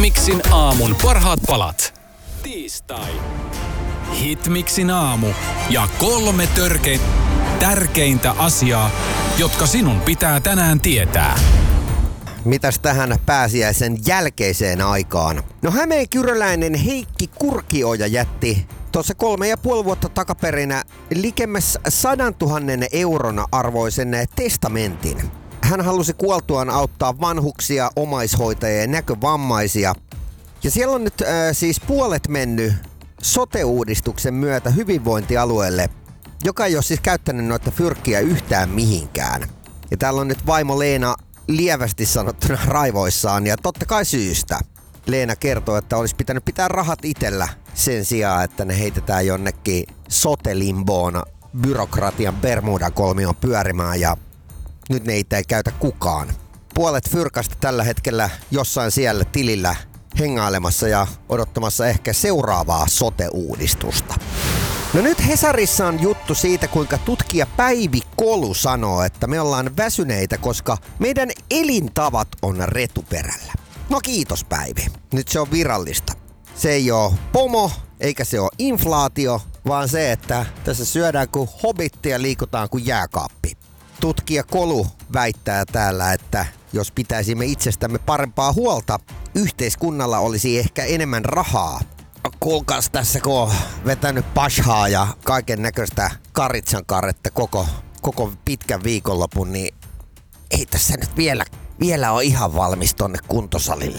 Hitmixin aamun parhaat palat. Tiistai. Hitmixin aamu ja 3 tärkeintä asiaa, jotka sinun pitää tänään tietää. Mitäs tähän pääsiäisen jälkeiseen aikaan? No hämeenkyröläinen Heikki Kurkioja jätti tuossa 3,5 vuotta takaperinä likemmäs 100 000 euron arvoisen testamentin. Hän halusi kuoltuaan auttaa vanhuksia, omaishoitajia ja näkövammaisia. Ja siellä on nyt siis puolet mennyt sote-uudistuksen myötä hyvinvointialueelle, joka ei ole siis käyttänyt noita fyrkkiä yhtään mihinkään. Ja täällä on nyt vaimo Leena lievästi sanottuna raivoissaan ja totta kai syystä. Leena kertoo, että olisi pitänyt pitää rahat itsellä sen sijaan, että ne heitetään jonnekin sote-limboon byrokratian Bermuda-kolmioon pyörimään ja nyt neitä ei käytä kukaan. Puolet fyrkasta tällä hetkellä jossain siellä tilillä hengailemassa ja odottamassa ehkä seuraavaa sote-uudistusta. No nyt Hesarissa on juttu siitä, kuinka tutkija Päivi Kolu sanoo, että me ollaan väsyneitä, koska meidän elintavat on retuperällä. No kiitos Päivi. Nyt se on virallista. Se ei oo pomo, eikä se oo inflaatio, vaan se, että tässä syödään kuin hobitti ja liikutaan kuin jääkaappi. Tutkija Kolu väittää täällä, että jos pitäisimme itsestämme parempaa huolta, yhteiskunnalla olisi ehkä enemmän rahaa. Kuulkaas tässä, kun on vetänyt pashaa ja kaiken näköistä karitsankarretta koko pitkän viikonlopun, niin ei tässä nyt vielä ole ihan valmis tonne kuntosalille.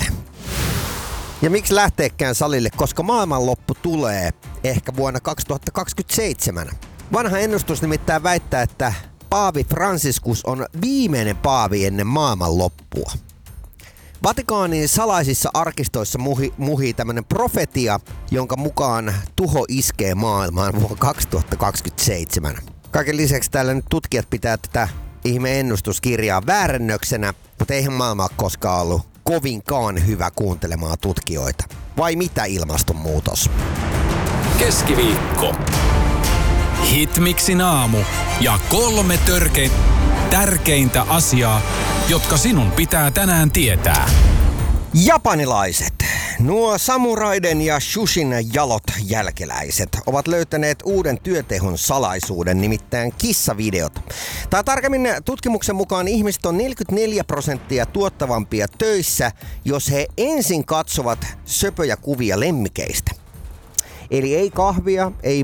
Ja miksi lähteekään salille, koska maailmanloppu tulee ehkä vuonna 2027. Vanha ennustus nimittäin väittää, että Paavi Franciscus on viimeinen paavi ennen maailmanloppua. Vatikaanin salaisissa arkistoissa muhii tämmönen profetia, jonka mukaan tuho iskee maailmaan vuonna 2027. Kaiken lisäksi täällä nyt tutkijat pitää tätä ihme-ennustuskirjaa väärennöksenä, mutta eihän maailma ole koskaan ollut kovinkaan hyvä kuuntelemaan tutkijoita. Vai mitä ilmastonmuutos? Keskiviikko. Hitmixin aamu ja 3 tärkeintä asiaa, jotka sinun pitää tänään tietää. Japanilaiset, nuo samuraiden ja shushin jalot jälkeläiset, ovat löytäneet uuden työtehon salaisuuden, nimittäin kissavideot. Tai tarkemmin tutkimuksen mukaan ihmiset on 44% tuottavampia töissä, jos he ensin katsovat söpöjä kuvia lemmikeistä. Eli ei kahvia, ei